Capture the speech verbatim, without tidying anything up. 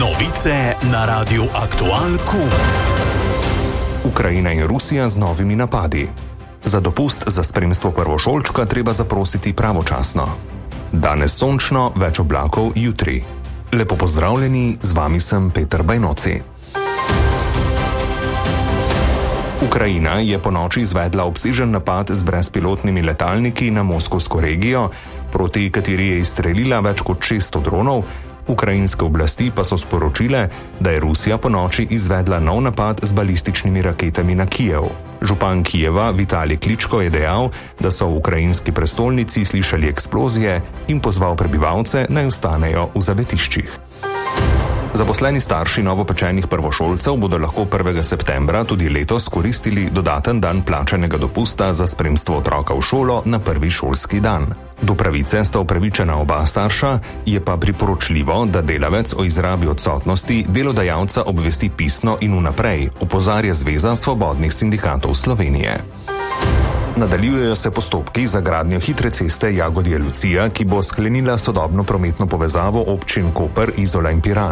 Novice na Radiu Aktual Q. Ukrajina in Rusija z novimi napadi. Za dopust za spremstvo prvošolčka treba zaprositi pravočasno. Danes sončno, več oblakov jutri. Lepo pozdravljeni, z vami sem Peter Bajnoci. Ukrajina je ponoči izvedla obsežen napad z brezpilotnimi letalniki na moskovsko regijo, proti kateri je izstrelila več kot šeststo dronov. Ukrajinske oblasti pa so sporočile, da je Rusija ponoči izvedla nov napad z balističnimi raketami na Kijev. Župan Kijeva Vitalij Kličko je dejal, da so v ukrajinski prestolnici slišali eksplozije in pozval prebivalce, naj ostanejo v zavetiščih. Zaposleni starši novopečenih prvošolcev bodo lahko prvega septembra tudi letos koristili dodaten dan plačanega dopusta za spremstvo otroka v šolo na prvi šolski dan. Do pravice sta upravičena oba starša, je pa priporočljivo, da delavec o izrabi odsotnosti delodajalca obvesti pisno in vnaprej, opozarja Zveza svobodnih sindikatov Slovenije. Nadaljujejo se postopki za gradnjo hitre ceste Jagodje-Lucija, ki bo sklenila sodobno prometno povezavo občin Koper, Izola in Piran.